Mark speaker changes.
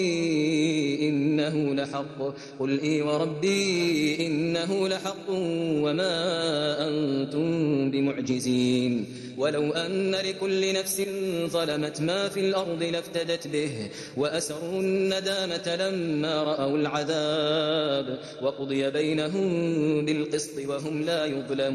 Speaker 1: إنه لحق قل إي وربي إنه لحق وما أنتم بمعجزين ولو أن لكل نفس ظلمت ما في الأرض لافتدت به وأسروا الندامة لما رأوا العذاب وقضي بينهم بالقسط وهم لا يظلمون